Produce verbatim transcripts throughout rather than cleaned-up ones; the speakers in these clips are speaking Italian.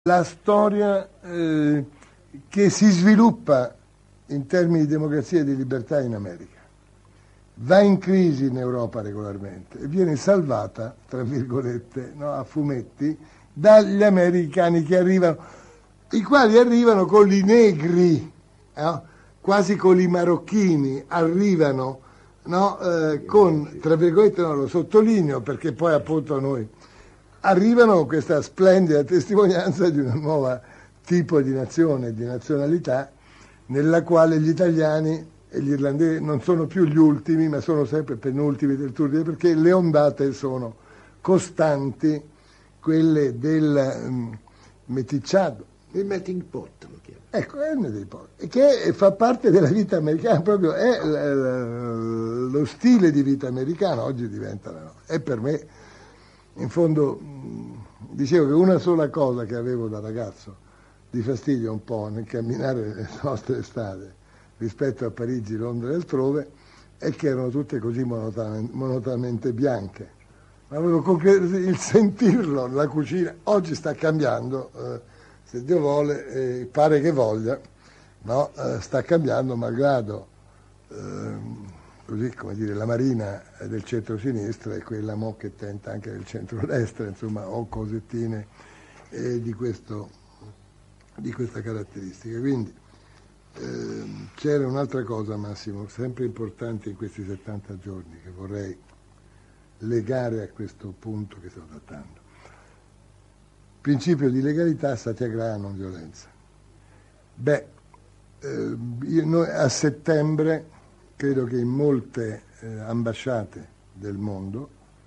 La storia eh, che si sviluppa in termini di democrazia e di libertà in America va in crisi in Europa regolarmente e viene salvata, tra virgolette, no, a fumetti, dagli americani che arrivano, i quali arrivano con i negri, no? Quasi con i marocchini, arrivano, no, eh, con, tra virgolette, no, lo sottolineo perché poi appunto noi arrivano con questa splendida testimonianza di una nuova tipo di nazione, di nazionalità, nella quale gli italiani e gli irlandesi non sono più gli ultimi, ma sono sempre penultimi del turno, perché le ondate sono costanti, quelle del um, meticciato. Il melting pot lo chiamo. Ecco, è il melting pot, che fa parte della vita americana, proprio è lo stile di vita americano, oggi diventa, no, è per me. In fondo, dicevo che una sola cosa che avevo da ragazzo di fastidio un po' nel camminare le nostre strade rispetto a Parigi, Londra e altrove è che erano tutte così monotonamente bianche. Avevo concre- il sentirlo nella cucina, oggi sta cambiando, eh, se Dio vuole, eh, pare che voglia, no? eh, sta cambiando malgrado eh, così come dire, la marina del centro-sinistra e quella mo che tenta anche del centro-destra, insomma, ho cosettine eh, di, questo, di questa caratteristica. Quindi eh, c'era un'altra cosa, Massimo, sempre importante in questi settanta giorni, che vorrei legare a questo punto che sto trattando. Principio di legalità, satyagraha, non violenza. Beh, eh, io, noi a settembre credo che in molte eh, ambasciate del mondo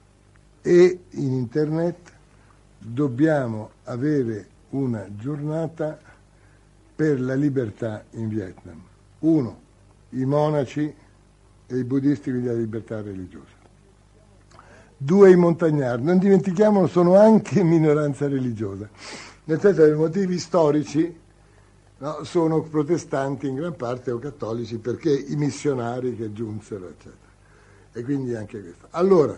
e in internet dobbiamo avere una giornata per la libertà in Vietnam. Uno, i monaci e i buddisti, quindi la libertà religiosa. Due, i montagnari. Non dimentichiamolo, sono anche minoranza religiosa, nel senso che per motivi storici, no, sono protestanti in gran parte o cattolici perché i missionari che giunsero, eccetera. E quindi anche questo. Allora,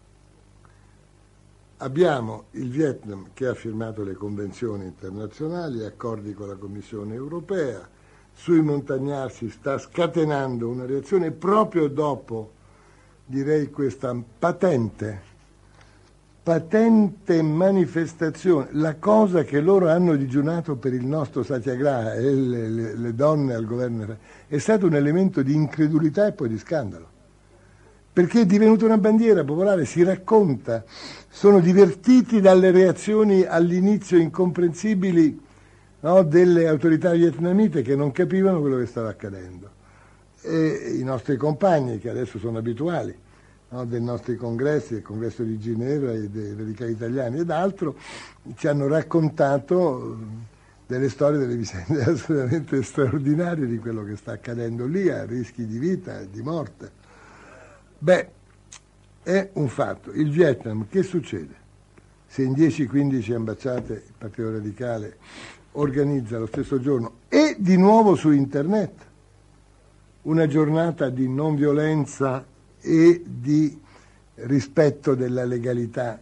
abbiamo il Vietnam che ha firmato le convenzioni internazionali, accordi con la Commissione europea, sui montagnari si sta scatenando una reazione proprio dopo, direi, questa patente patente manifestazione, la cosa che loro hanno digiunato per il nostro satyagraha e le, le, le donne al governo è stato un elemento di incredulità e poi di scandalo, perché è divenuta una bandiera popolare, si racconta, sono divertiti dalle reazioni all'inizio incomprensibili, no, delle autorità vietnamite che non capivano quello che stava accadendo, e i nostri compagni che adesso sono abituali, no, dei nostri congressi, il congresso di Ginevra e dei radicali italiani ed altro, ci hanno raccontato delle storie, delle vicende assolutamente straordinarie di quello che sta accadendo lì, a rischi di vita e di morte. Beh, è un fatto. Il Vietnam, che succede? Se in dieci quindici ambasciate il Partito Radicale organizza lo stesso giorno e di nuovo su internet una giornata di non violenza e di rispetto della legalità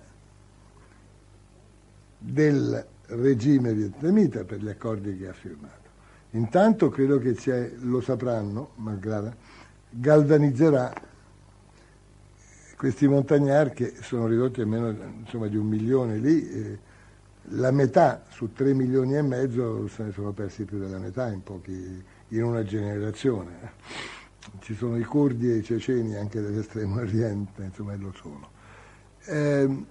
del regime vietnamita per gli accordi che ha firmato. Intanto credo che c'è, lo sapranno, malgrado, galvanizzerà questi montagnari che sono ridotti a meno, insomma, di un milione lì, eh, la metà su tre milioni e mezzo se ne sono persi più della metà in pochi, in una generazione. Ci sono i curdi e i ceceni anche dell'estremo oriente, insomma, lo sono. Eh,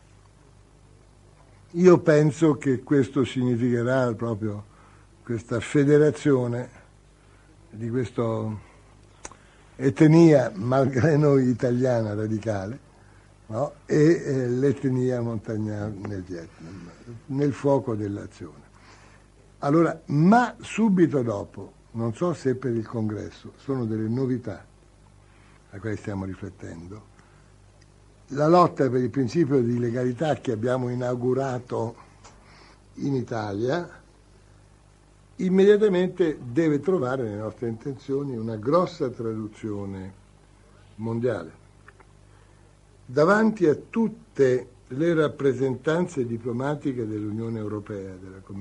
io penso che questo significherà proprio questa federazione di questa etnia, malgrado noi italiana radicale, no? e eh, l'etnia montagnara nel Vietnam, nel fuoco dell'azione. Allora, ma subito dopo, non so se per il congresso, sono delle novità a cui stiamo riflettendo, la lotta per il principio di legalità che abbiamo inaugurato in Italia immediatamente deve trovare nelle nostre intenzioni una grossa traduzione mondiale. Davanti a tutte le rappresentanze diplomatiche dell'Unione Europea, della Commissione